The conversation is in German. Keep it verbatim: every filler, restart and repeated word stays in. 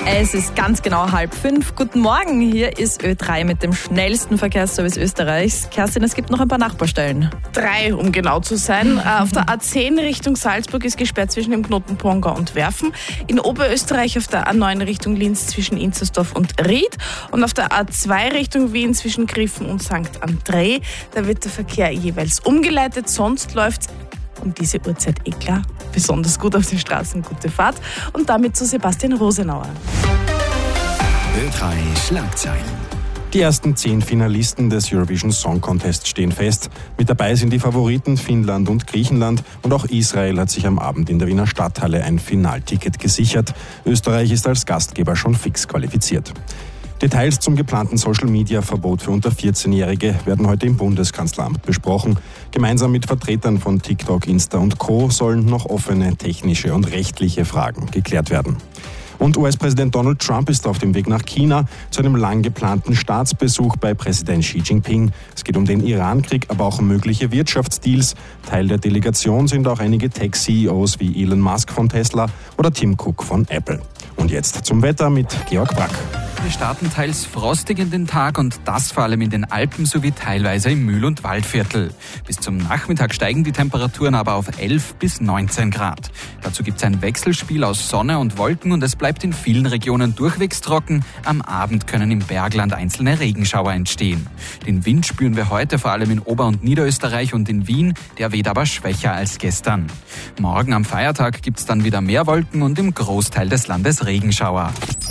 Es ist ganz genau halb fünf. Guten Morgen, hier ist Ö drei mit dem schnellsten Verkehrsservice Österreichs. Kerstin, es gibt noch ein paar Nachbarstellen. Drei, um genau zu sein. Auf der A zehn Richtung Salzburg ist gesperrt zwischen dem Knoten Pongau und Werfen. In Oberösterreich auf der A neun Richtung Linz zwischen Inzersdorf und Ried. Und auf der A zwei Richtung Wien zwischen Griffen und Sankt André. Da wird der Verkehr jeweils umgeleitet, sonst läuft's um diese Uhrzeit eh klar. Besonders gut auf den Straßen, gute Fahrt. Und damit zu Sebastian Rosenauer. Ö drei Schlagzeilen. Die ersten zehn Finalisten des Eurovision Song Contest stehen fest. Mit dabei sind die Favoriten Finnland und Griechenland und auch Israel hat sich am Abend in der Wiener Stadthalle ein Finalticket gesichert. Österreich ist als Gastgeber schon fix qualifiziert. Details zum geplanten Social-Media-Verbot für unter vierzehnjährige werden heute im Bundeskanzleramt besprochen. Gemeinsam mit Vertretern von TikTok, Insta und Co. sollen noch offene technische und rechtliche Fragen geklärt werden. Und U S-Präsident Donald Trump ist auf dem Weg nach China zu einem lang geplanten Staatsbesuch bei Präsident Xi Jinping. Es geht um den Iran-Krieg, aber auch um mögliche Wirtschaftsdeals. Teil der Delegation sind auch einige Tech-C E Os wie Elon Musk von Tesla oder Tim Cook von Apple. Und jetzt zum Wetter mit Georg Brack. Wir starten teils frostig in den Tag und das vor allem in den Alpen sowie teilweise im Mühl- und Waldviertel. Bis zum Nachmittag steigen die Temperaturen aber auf elf bis neunzehn Grad. Dazu gibt es ein Wechselspiel aus Sonne und Wolken und es bleibt in vielen Regionen durchwegs trocken. Am Abend können im Bergland einzelne Regenschauer entstehen. Den Wind spüren wir heute vor allem in Ober- und Niederösterreich und in Wien. Der weht aber schwächer als gestern. Morgen am Feiertag gibt es dann wieder mehr Wolken und im Großteil des Landes Regenschauer.